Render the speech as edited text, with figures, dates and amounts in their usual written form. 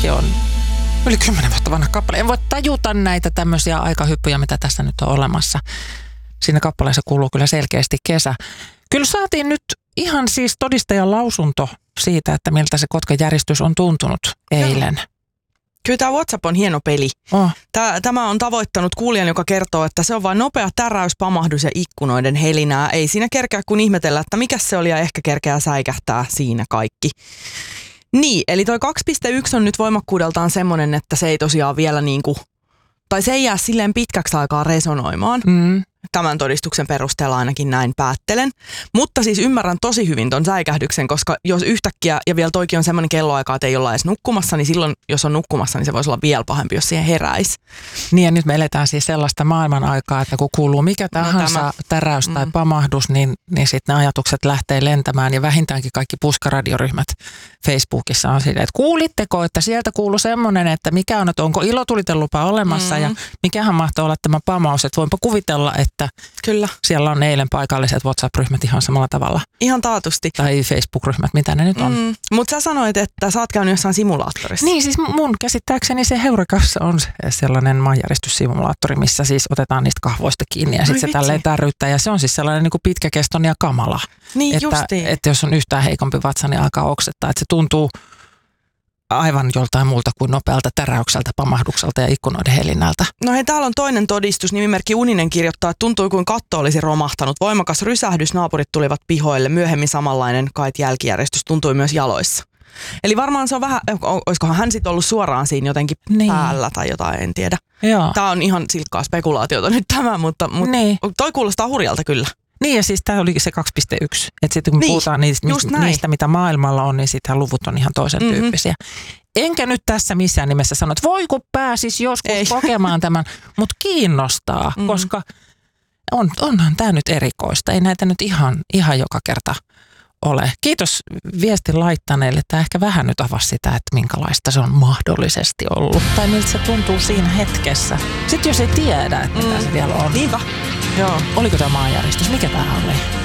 Tämäkin on yli 10 vuotta vanha kappale. En voi tajuta näitä tämmöisiä aikahyppyjä, mitä tässä nyt on olemassa. Siinä kappaleessa kuuluu kyllä selkeästi kesä. Kyllä saatiin nyt ihan siis todistajan lausunto siitä, että miltä se Kotka-järjestys on tuntunut eilen. Kyllä tämä WhatsApp on hieno peli. Tämä on tavoittanut kuulijan, joka kertoo, että se on vain nopea täräys, pamahdus ja ikkunoiden helinää. Ei siinä kerkeä kun ihmetellä, että mikä se oli ja ehkä kerkeää säikähtää siinä kaikki. Niin, eli toi 2.1 on nyt voimakkuudeltaan semmoinen, että se ei tosiaan vielä niinku, tai se ei jää silleen pitkäksi aikaa resonoimaan. Tämän todistuksen perusteella ainakin näin päättelen. Mutta siis ymmärrän tosi hyvin ton säikähdyksen, koska jos yhtäkkiä, ja vielä toikin on semmoinen kelloaika, että ei olla edes nukkumassa, niin silloin, jos on nukkumassa, niin se voisi olla vielä pahempi, jos siihen heräisi. Niin ja nyt me eletään siis sellaista maailman aikaa, että kun kuuluu mikä tahansa täräys tai pamahdus, niin sitten ne ajatukset lähtee lentämään ja vähintäänkin kaikki puskaradioryhmät Facebookissa on silleen, että kuulitteko, että sieltä kuuluu semmoinen, että mikä on, että onko ilotulitelupa olemassa ja mikähän mahtoi olla tämä pamaus, että voinpa kuvitella, että kyllä. Siellä on eilen paikalliset WhatsApp-ryhmät ihan samalla tavalla. Ihan taatusti. Tai Facebook-ryhmät, mitä ne nyt on. Mutta sä sanoit, että sä oot käynyt jossain simulaattorissa. Niin, siis mun käsittääkseni se Heurekassa on sellainen maanjäristyssimulaattori, missä siis otetaan niistä kahvoista kiinni ja sitten se tälleen tärryttää. Ja se on siis sellainen niin kuin pitkäkestoinen ja kamala. Niin, justiin. Että jos on yhtään heikompi vatsa, niin alkaa oksettaa. Että se tuntuu aivan joltain muulta kuin nopealta täräykseltä, pamahdukselta ja ikkunoiden helinältä. No hei, täällä on toinen todistus. Nimimerkki Uninen kirjoittaa, että tuntui kuin katto olisi romahtanut. Voimakas rysähdys, naapurit tulivat pihoille. Myöhemmin samanlainen kait jälkijärjestys tuntui myös jaloissa. Eli varmaan se on vähän, olisikohan hän sitten ollut suoraan siinä jotenkin päällä tai jotain, en tiedä. Joo. Tämä on ihan silkkaa spekulaatiota nyt tämä, mutta toi kuulostaa hurjalta kyllä. Niin ja siis tämä oli se 2.1, että sitten kun puhutaan niistä, mitä maailmalla on, niin sitten luvut on ihan toisen tyyppisiä. Enkä nyt tässä missään nimessä sano, että voi kun pääsis joskus kokemaan tämän, mutta kiinnostaa, koska onhan tämä nyt erikoista. Ei näitä nyt ihan joka kerta ole. Kiitos viestin laittaneille, että ehkä vähän nyt avasi sitä, että minkälaista se on mahdollisesti ollut. Tai miltä se tuntuu siinä hetkessä. Sitten jos ei tiedä, että mitä se vielä on. Niinpä. Joo. Oliko tämä maanjäristys? Mikä tämä oli?